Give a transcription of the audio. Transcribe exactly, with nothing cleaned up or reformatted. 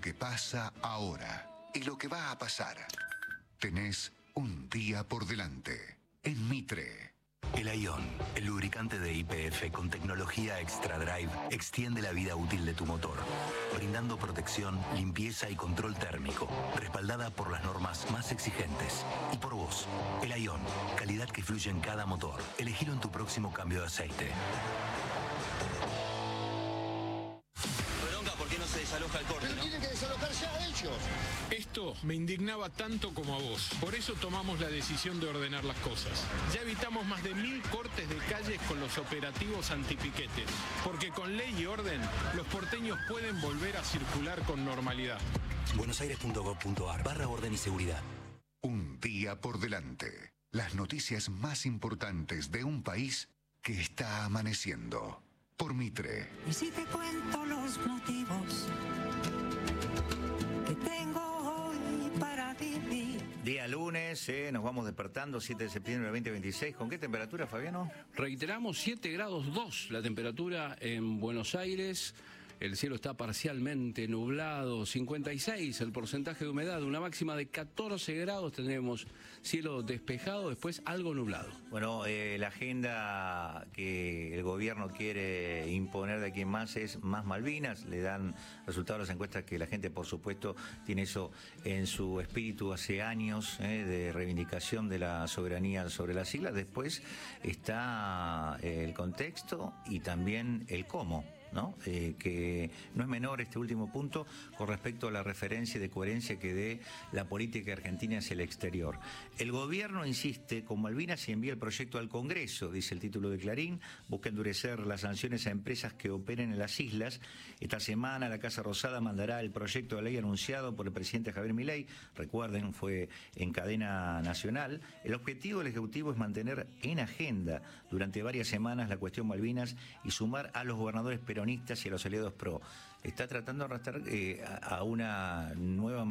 que pasa ahora y lo que va a pasar. Tenés un día por delante en Mitre. El Ion, el lubricante de Y P F con tecnología Extra Drive, extiende la vida útil de tu motor, brindando protección, limpieza y control térmico, respaldada por las normas más exigentes. Y por vos, el Ion, calidad que fluye en cada motor. Elegilo en tu próximo cambio de aceite. Bronca, ¿por qué no se desaloja el corte? Pero ¿no? tienen que desalojar ya ellos. Esto me indignaba tanto como a vos. Por eso tomamos la decisión de ordenar las cosas. Ya evitamos más de mil cortes de calles con los operativos antipiquetes. Porque con ley y orden, los porteños pueden volver a circular con normalidad. buenosaires punto gov punto ar barra orden y seguridad. Un día por delante. Las noticias más importantes de un país que está amaneciendo. Por Mitre. Y si te cuento los motivos que tengo hoy para vivir. Día lunes, eh, nos vamos despertando, siete de septiembre del veinte veintiséis. ¿Con qué temperatura, Fabiano? Reiteramos, siete grados dos la temperatura en Buenos Aires. El cielo está parcialmente nublado, cincuenta y seis el porcentaje de humedad, una máxima de catorce grados, tendremos cielo despejado, después algo nublado. Bueno, eh, la agenda que el gobierno quiere imponer de aquí en más es más Malvinas. Le dan resultados las encuestas que la gente, por supuesto, tiene eso en su espíritu hace años, eh, de reivindicación de la soberanía sobre las islas. Después está el contexto y también el cómo, ¿no? Eh, que no es menor este último punto con respecto a la referencia de coherencia que dé la política argentina hacia el exterior. El gobierno insiste con Malvinas y envía el proyecto al Congreso, dice el título de Clarín, busca endurecer las sanciones a empresas que operen en las islas. Esta semana la Casa Rosada mandará el proyecto de ley anunciado por el presidente Javier Milei, recuerden, fue en cadena nacional. El objetivo del Ejecutivo es mantener en agenda durante varias semanas la cuestión Malvinas y sumar a los gobernadores peronistas y a los aliados pro. Está tratando de arrastrar eh, a, a una nueva